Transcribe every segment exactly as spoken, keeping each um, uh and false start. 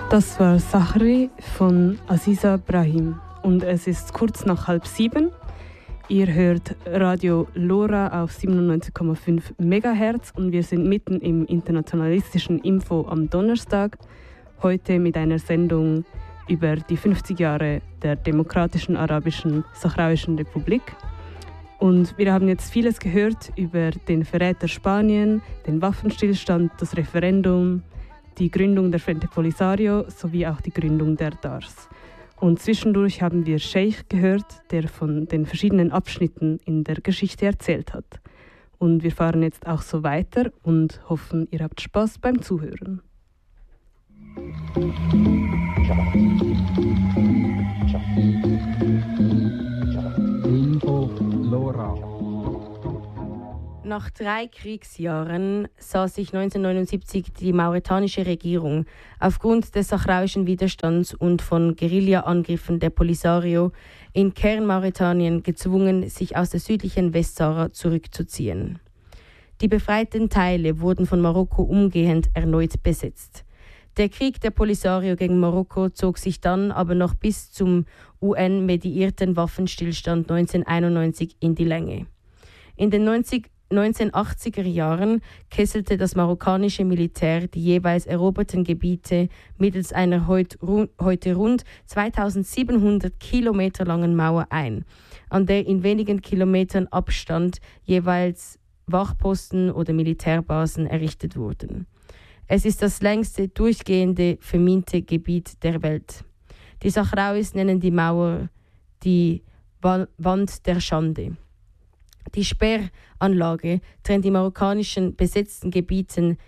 Das war Sahri von Aziza Brahim und es ist kurz nach halb sieben. Ihr hört Radio Lora auf siebenundneunzig Komma fünf Megahertz und wir sind mitten im internationalistischen Info am Donnerstag. Heute mit einer Sendung über die fünfzig Jahre der Demokratischen Arabischen Sahrauischen Republik. Und wir haben jetzt vieles gehört über den Verräter Spanien, den Waffenstillstand, das Referendum, die Gründung der Frente Polisario sowie auch die Gründung der D A R S. Und zwischendurch haben wir Sheikh gehört, der von den verschiedenen Abschnitten in der Geschichte erzählt hat. Und wir fahren jetzt auch so weiter und hoffen, ihr habt Spaß beim Zuhören. Info Lora. Nach drei Kriegsjahren sah sich neunzehnhundertneunundsiebzig die mauretanische Regierung aufgrund des sahrauischen Widerstands und von Guerilla-Angriffen der Polisario in Kernmauretanien gezwungen, sich aus der südlichen Westsahara zurückzuziehen. Die befreiten Teile wurden von Marokko umgehend erneut besetzt. Der Krieg der Polisario gegen Marokko zog sich dann aber noch bis zum U N-mediierten Waffenstillstand neunzehnhunderteinundneunzig in die Länge. In den neunzehnhundertachtziger Jahren kesselte das marokkanische Militär die jeweils eroberten Gebiete mittels einer heut, ru, heute rund zweitausendsiebenhundert Kilometer langen Mauer ein, an der in wenigen Kilometern Abstand jeweils Wachposten oder Militärbasen errichtet wurden. Es ist das längste durchgehende verminte Gebiet der Welt. Die Sahrauis nennen die Mauer die Wand der Schande. Die Sperranlage trennt die marokkanischen besetzten Gebieten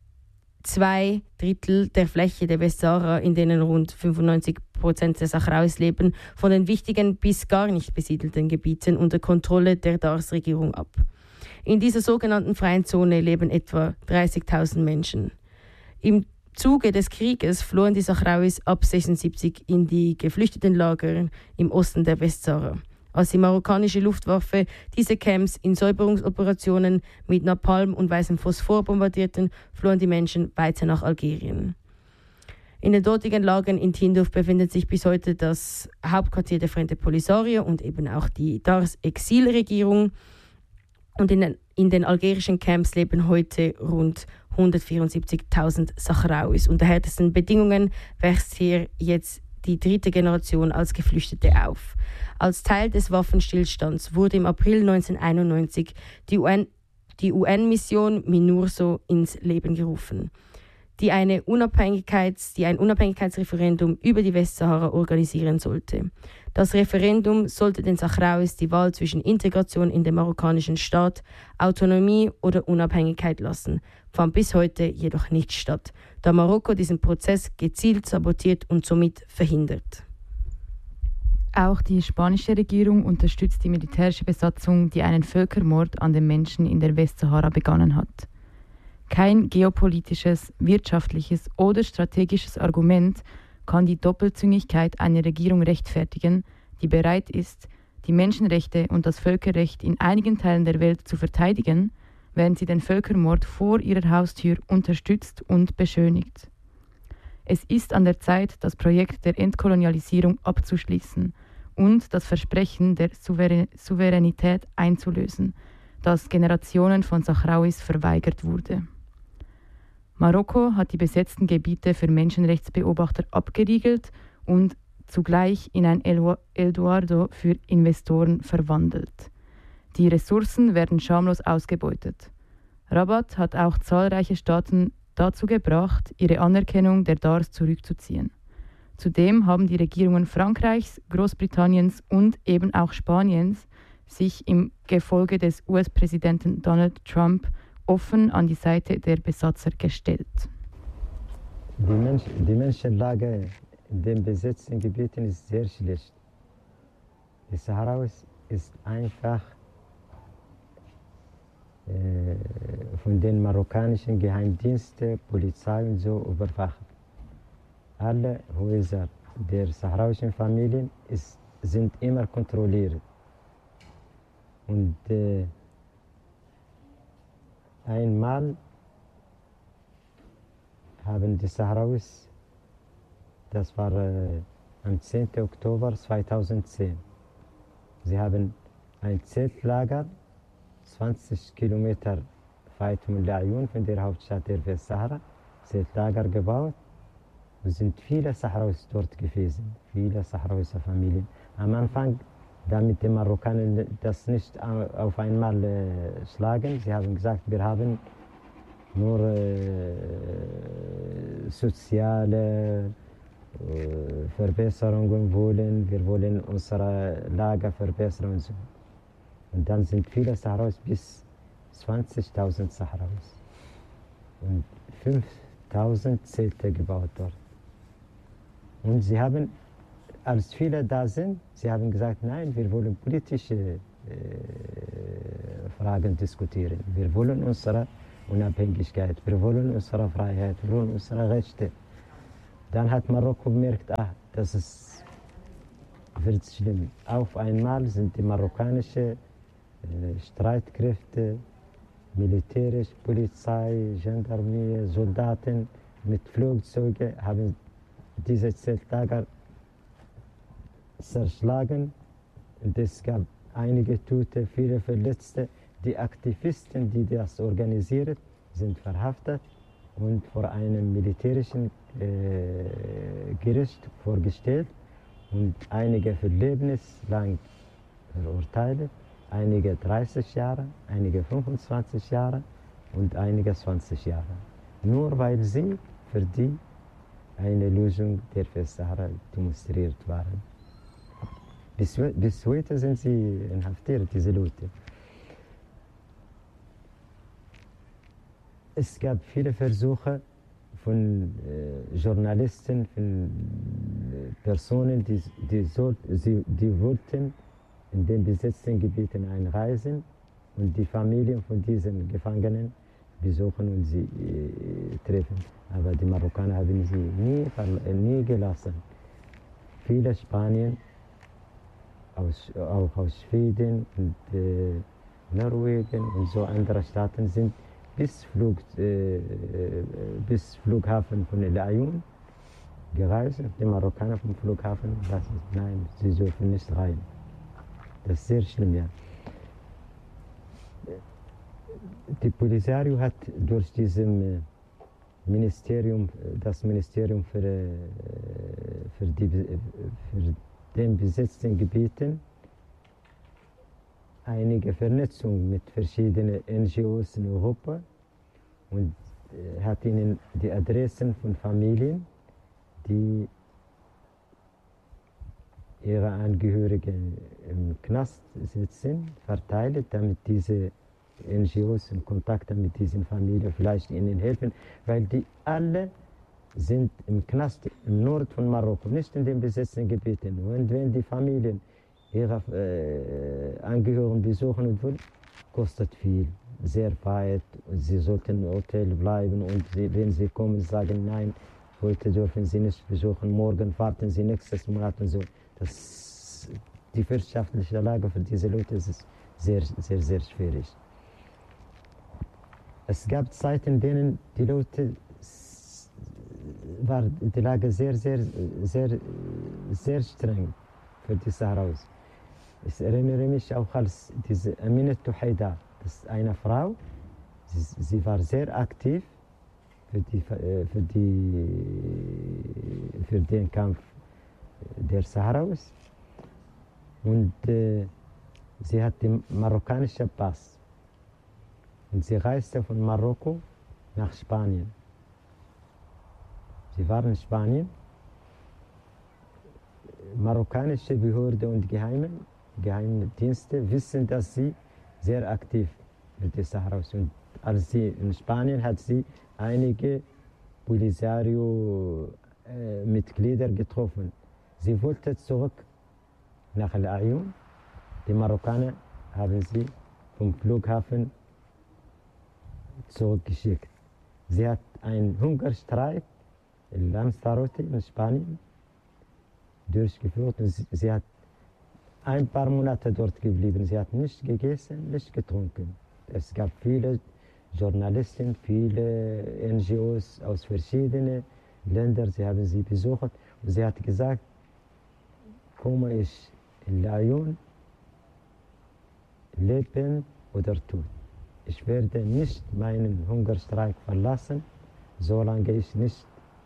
zwei Drittel der Fläche der Westsahara, in denen rund fünfundneunzig Prozent der Sahrauis leben, von den wichtigen bis gar nicht besiedelten Gebieten unter Kontrolle der D A R S-Regierung ab. In dieser sogenannten freien Zone leben etwa dreißigtausend Menschen. Im Zuge des Krieges flohen die Sahrauis ab sechsundsiebzig in die Geflüchtetenlager im Osten der Westsahara. Als die marokkanische Luftwaffe diese Camps in Säuberungsoperationen mit Napalm und weißem Phosphor bombardierten, flohen die Menschen weiter nach Algerien. In den dortigen Lagern in Tindouf befindet sich bis heute das Hauptquartier der Frente Polisario und eben auch die D A R S-Exilregierung. Und in den, in den algerischen Camps leben heute rund hundertvierundsiebzigtausend Sahrauis. Unter härtesten Bedingungen wächst hier jetzt die dritte Generation als Geflüchtete auf. Als Teil des Waffenstillstands wurde im April neunzehnhunderteinundneunzig die U N, die U N-Mission MINURSO ins Leben gerufen, die, eine Unabhängigkeits-, die ein Unabhängigkeitsreferendum über die Westsahara organisieren sollte. Das Referendum sollte den Sahrauis die Wahl zwischen Integration in den marokkanischen Staat, Autonomie oder Unabhängigkeit lassen, fand bis heute jedoch nicht statt, da Marokko diesen Prozess gezielt sabotiert und somit verhindert. Auch die spanische Regierung unterstützt die militärische Besatzung, die einen Völkermord an den Menschen in der Westsahara begonnen hat. Kein geopolitisches, wirtschaftliches oder strategisches Argument kann die Doppelzüngigkeit einer Regierung rechtfertigen, die bereit ist, die Menschenrechte und das Völkerrecht in einigen Teilen der Welt zu verteidigen, während sie den Völkermord vor ihrer Haustür unterstützt und beschönigt. Es ist an der Zeit, das Projekt der Entkolonialisierung abzuschließen und das Versprechen der Souverän- Souveränität einzulösen, das Generationen von Sahrauis verweigert wurde. Marokko hat die besetzten Gebiete für Menschenrechtsbeobachter abgeriegelt und zugleich in ein Eldorado für Investoren verwandelt. Die Ressourcen werden schamlos ausgebeutet. Rabat hat auch zahlreiche Staaten dazu gebracht, ihre Anerkennung der D A R S zurückzuziehen. Zudem haben die Regierungen Frankreichs, Großbritanniens und eben auch Spaniens sich im Gefolge des U S-Präsidenten Donald Trump offen an die Seite der Besatzer gestellt. Die, Mensch, die Menschenlage in den besetzten Gebieten ist sehr schlecht. Die Sahrauis ist einfach äh, von den marokkanischen Geheimdiensten, Polizei und so überwacht. Alle Häuser der sahrauischen Familien ist, sind immer kontrolliert. Und äh, einmal haben die Sahrauis das war äh, am zehnten Oktober zweitausendzehn. Sie haben ein Zeltlager, zwanzig Kilometer weit von Al-Ayun, von der Hauptstadt der Westsahara, Zeltlager gebaut. Es sind viele Sahrauis dort gewesen, viele sahrauische Familien. Am Anfang, damit die Marokkaner das nicht auf einmal äh, schlagen, sie haben gesagt, wir haben nur äh, soziale äh, Verbesserungen wollen, wir wollen unsere Lage verbessern und so. Und dann sind viele Sahrauis bis zwanzigtausend Sahrauis und fünftausend Zelte gebaut dort. Und sie haben, als viele da sind, sie haben gesagt, nein, wir wollen politische äh, Fragen diskutieren. Wir wollen unsere Unabhängigkeit, wir wollen unsere Freiheit, wir wollen unsere Rechte. Dann hat Marokko bemerkt, ah, das ist, wird schlimm. Auf einmal sind die marokkanischen äh, Streitkräfte, militärisch, Polizei, Gendarmerie, Soldaten mit Flugzeugen haben diese Zeltlager zerschlagen. Und es gab einige Tote, viele Verletzte. Die Aktivisten, die das organisieren, sind verhaftet und vor einem militärischen äh, Gericht vorgestellt und einige für lebenslang verurteilt, einige dreißig Jahre, einige fünfundzwanzig Jahre und einige zwanzig Jahre. Nur weil sie für die eine Lösung der Westsahara demonstriert waren. Bis, bis heute sind sie inhaftiert, diese Leute. Es gab viele Versuche von äh, Journalisten, von äh, Personen, die, die, so, sie, die wollten in den besetzten Gebieten einreisen und die Familien von diesen Gefangenen besuchen und sie äh, treffen. Aber die Marokkaner haben sie nie, nie gelassen. Viele Spanien, aus, auch aus Schweden und äh, Norwegen und so andere Staaten sind bis, Flug, äh, bis Flughafen von Al-Ayun gereist. Die Marokkaner vom Flughafen lassen, nein, sie dürfen nicht rein. Das ist sehr schlimm, ja. Die Polisario hat durch diesem Ministerium, das Ministerium für, für, die, für den besetzten Gebieten einige Vernetzung mit verschiedenen N G Os in Europa und hat ihnen die Adressen von Familien, die ihre Angehörigen im Knast sitzen, verteilt, damit diese N G Os in Kontakt mit diesen Familien vielleicht ihnen helfen, weil die alle sind im Knast im Norden von Marokko, nicht in den besetzten Gebieten. Und wenn die Familien ihre äh, Angehörigen besuchen und wollen, kostet viel, sehr weit. Sie sollten im Hotel bleiben und sie, wenn sie kommen, sagen nein, heute dürfen sie nicht besuchen, morgen warten sie nächstes Monat und so. Das, die wirtschaftliche Lage für diese Leute ist sehr, sehr, sehr schwierig. Es gab Zeiten, in denen die Leute, war die Lage sehr, sehr, sehr, sehr streng für die Sahrauis. Ich erinnere mich auch als diese Amina Touhaida, das ist eine Frau, sie, sie war sehr aktiv für, die, für, die, für den Kampf der Sahrauis und äh, sie hat den marokkanischen Pass und sie reiste von Marokko nach Spanien. Sie waren in Spanien, marokkanische Behörden und Geheime, Geheimdienste wissen, dass sie sehr aktiv mit den Sahrauis sind. Und als sie in Spanien hat sie einige Polisario-Mitglieder äh, getroffen. Sie wollte zurück nach Al-Ayun. Die Marokkaner haben sie vom Flughafen zurückgeschickt. Sie hat einen Hungerstreik in Lanzarote in Spanien durchgeführt und sie, sie hat ein paar Monate dort geblieben. Sie hat nicht gegessen, nicht getrunken. Es gab viele Journalisten, viele N G Os aus verschiedenen Länder, sie haben sie besucht. Und sie hat gesagt, komme ich in Lyon, leben oder tot. Ich werde nicht meinen Hungerstreik verlassen, solange ich nicht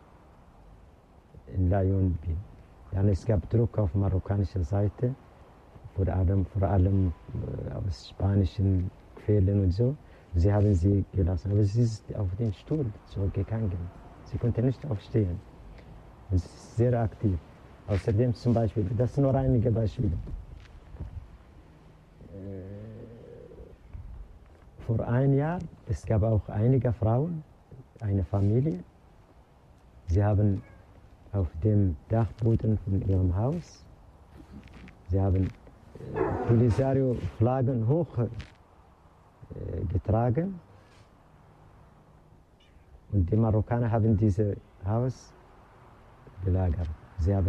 in Lyon bin. Dann es gab Druck auf marokkanischer Seite, vor allem, vor allem aus spanischen Quellen und so. Sie haben sie gelassen, aber sie ist auf den Stuhl zurückgegangen. Sie konnte nicht aufstehen. Und sie ist sehr aktiv. Außerdem zum Beispiel, das sind nur einige Beispiele. Vor einem Jahr, es gab auch einige Frauen, eine Familie. Sie haben auf dem Dachboden von ihrem Haus, sie haben Polisario-Flaggen hoch äh, getragen. Und die Marokkaner haben dieses Haus belagert. Sie haben